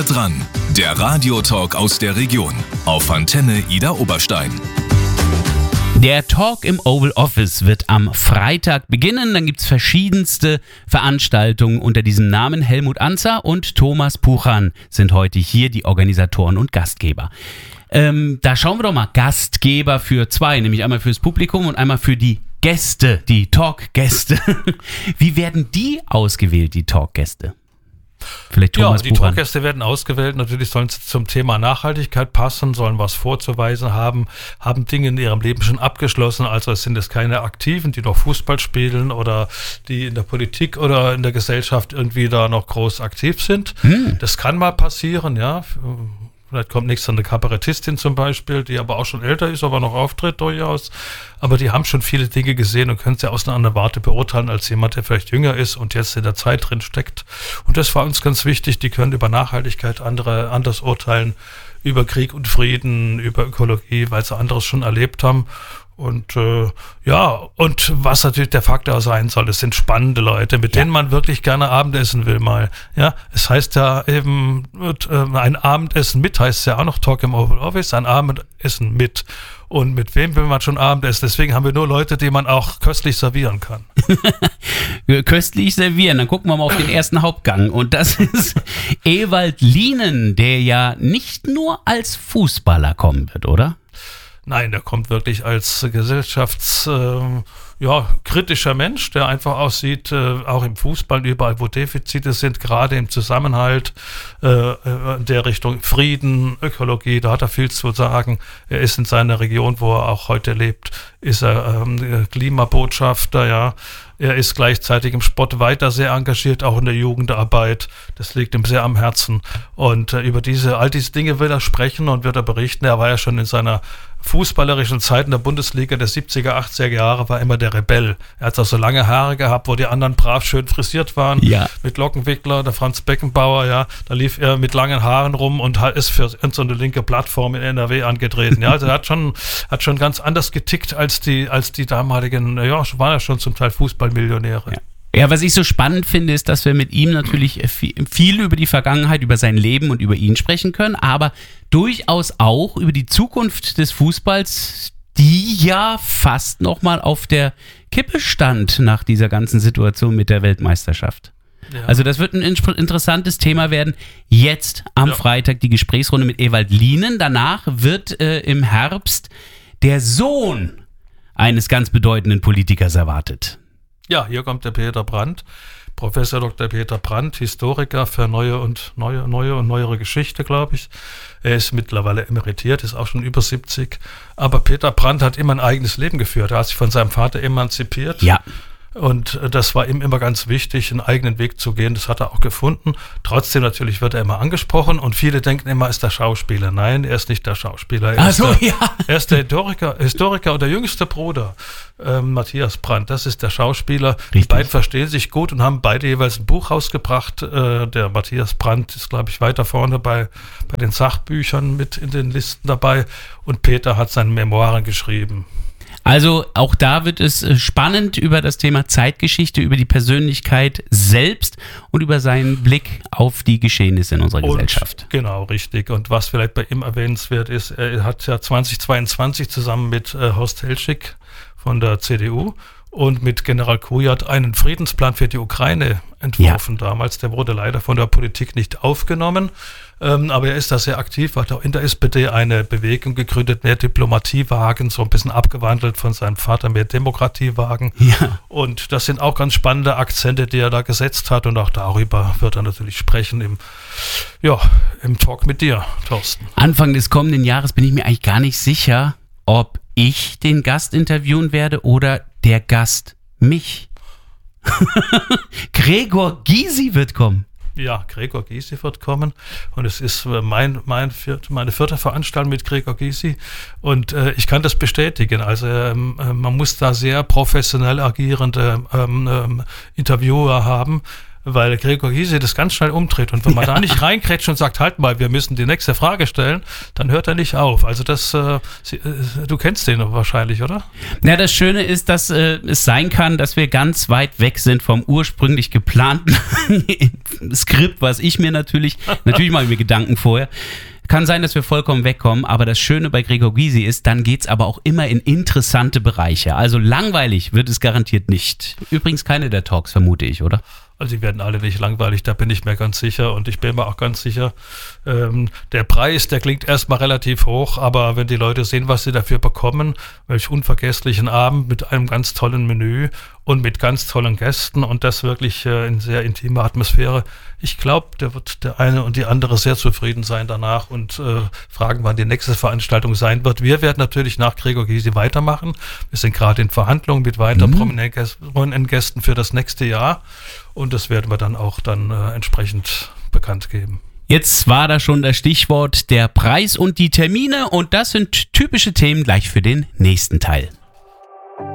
Nah dran, der Radiotalk aus der Region auf Antenne Idar Oberstein. Der Talk im Oval Office wird am Freitag beginnen. Dann gibt es verschiedenste Veranstaltungen unter diesem Namen. Helmut Anzer und Thomas Puchan sind heute hier, die Organisatoren und Gastgeber. Da schauen wir doch mal, Gastgeber für zwei, nämlich einmal fürs Publikum und einmal für die Gäste, die Talkgäste. Wie werden die ausgewählt, die Talkgäste? Vielleicht Thomas die Talkgäste werden ausgewählt. Natürlich sollen sie zum Thema Nachhaltigkeit passen, sollen was vorzuweisen haben Dinge in ihrem Leben schon abgeschlossen. Also es sind es keine Aktiven, die noch Fußball spielen oder die in der Politik oder in der Gesellschaft irgendwie da noch groß aktiv sind. Das kann mal passieren, ja. Vielleicht kommt nächstes eine Kabarettistin zum Beispiel, die aber auch schon älter ist, aber noch auftritt durchaus. Aber die haben schon viele Dinge gesehen und können sie aus einer anderen Warte beurteilen als jemand, der vielleicht jünger ist und jetzt in der Zeit drin steckt. Und das war uns ganz wichtig. Die können über Nachhaltigkeit anders urteilen, über Krieg und Frieden, über Ökologie, weil sie anderes schon erlebt haben. Und und was natürlich der Faktor sein soll, es sind spannende Leute, mit denen man wirklich gerne Abendessen will mal. Ja, es heißt ja eben, ein Abendessen mit heißt ja auch noch Talk im Oval Office, ein Abendessen mit. Und mit wem will man schon Abendessen? Deswegen haben wir nur Leute, die man auch köstlich servieren kann. Köstlich servieren, dann gucken wir mal auf den ersten Hauptgang. Und das ist Ewald Lienen, der ja nicht nur als Fußballer kommen wird, oder? Nein, der kommt wirklich als kritischer Mensch, der einfach aussieht, auch im Fußball, überall wo Defizite sind, gerade im Zusammenhalt in der Richtung Frieden, Ökologie, da hat er viel zu sagen. Er ist in seiner Region, wo er auch heute lebt, ist er Klimabotschafter, ja. Er ist gleichzeitig im Sport weiter sehr engagiert, auch in der Jugendarbeit. Das liegt ihm sehr am Herzen. Und über all diese Dinge will er sprechen und wird er berichten. Er war ja schon in seiner fußballerischen Zeit in der Bundesliga der 70er, 80er Jahre, war immer der Rebell. Er hat auch so lange Haare gehabt, wo die anderen brav schön frisiert waren. Ja. Mit Lockenwickler, der Franz Beckenbauer, ja. Da lief er mit langen Haaren rum und ist für so eine linke Plattform in NRW angetreten. Ja, also er hat schon ganz anders getickt als die damaligen, waren ja schon zum Teil Fußballmillionäre. Ja. Ja, was ich so spannend finde, ist, dass wir mit ihm natürlich viel über die Vergangenheit, über sein Leben und über ihn sprechen können, aber durchaus auch über die Zukunft des Fußballs, die ja fast nochmal auf der Kippe stand nach dieser ganzen Situation mit der Weltmeisterschaft. Ja. Also das wird ein interessantes Thema werden. Jetzt am Freitag die Gesprächsrunde mit Ewald Lienen. Danach wird im Herbst der Sohn eines ganz bedeutenden Politikers erwartet. Ja, hier kommt der Peter Brandt, Professor Dr. Peter Brandt, Historiker für neue und neuere Geschichte, glaube ich. Er ist mittlerweile emeritiert, ist auch schon über 70. Aber Peter Brandt hat immer ein eigenes Leben geführt. Er hat sich von seinem Vater emanzipiert. Ja. Und das war ihm immer ganz wichtig, einen eigenen Weg zu gehen. Das hat er auch gefunden. Trotzdem natürlich wird er immer angesprochen und viele denken immer, er ist der Schauspieler. Nein, er ist nicht der Schauspieler. Er ist der Historiker und der jüngste Bruder, Matthias Brandt. Das ist der Schauspieler. Richtig. Die beiden verstehen sich gut und haben beide jeweils ein Buch rausgebracht. Der Matthias Brandt ist, glaube ich, weiter vorne bei den Sachbüchern mit in den Listen dabei. Und Peter hat seine Memoiren geschrieben. Also auch da wird es spannend über das Thema Zeitgeschichte, über die Persönlichkeit selbst und über seinen Blick auf die Geschehnisse in unserer Gesellschaft. Genau, richtig. Und was vielleicht bei ihm erwähnenswert ist, er hat ja 2022 zusammen mit Horst Hellschick von der CDU und mit General Kujat einen Friedensplan für die Ukraine entworfen damals. Der wurde leider von der Politik nicht aufgenommen. Aber er ist da sehr aktiv, hat auch in der SPD eine Bewegung gegründet, mehr Diplomatie wagen, so ein bisschen abgewandelt von seinem Vater, mehr Demokratie wagen. Ja. Und das sind auch ganz spannende Akzente, die er da gesetzt hat. Und auch darüber wird er natürlich sprechen im Talk mit dir, Thorsten. Anfang des kommenden Jahres bin ich mir eigentlich gar nicht sicher, ob ich den Gast interviewen werde oder der Gast mich. Gregor Gysi wird kommen. Ja, Gregor Gysi wird kommen und es ist meine vierte Veranstaltung mit Gregor Gysi und ich kann das bestätigen. Also man muss da sehr professionell agierende Interviewer haben. weil Gregor Gysi das ganz schnell umdreht. Und wenn man da nicht reinkrätscht und sagt, halt mal, wir müssen die nächste Frage stellen, dann hört er nicht auf. Also du kennst den wahrscheinlich, oder? Ja, das Schöne ist, dass es sein kann, dass wir ganz weit weg sind vom ursprünglich geplanten Skript, was ich mir natürlich mache ich mir Gedanken vorher. Kann sein, dass wir vollkommen wegkommen, aber das Schöne bei Gregor Gysi ist, dann geht's aber auch immer in interessante Bereiche. Also langweilig wird es garantiert nicht. Übrigens keine der Talks, vermute ich, oder? Also die werden alle nicht langweilig, da bin ich mir ganz sicher und ich bin mir auch ganz sicher, der Preis, der klingt erstmal relativ hoch, aber wenn die Leute sehen, was sie dafür bekommen, welch unvergesslichen Abend mit einem ganz tollen Menü und mit ganz tollen Gästen und das wirklich in sehr intimer Atmosphäre, ich glaube, da wird der eine und die andere sehr zufrieden sein danach und fragen, wann die nächste Veranstaltung sein wird. Wir werden natürlich nach Gregor Gysi weitermachen. Wir sind gerade in Verhandlungen mit weiteren prominenten Gästen für das nächste Jahr. Und das werden wir dann auch entsprechend bekannt geben. Jetzt war da schon das Stichwort der Preis und die Termine und das sind typische Themen gleich für den nächsten Teil.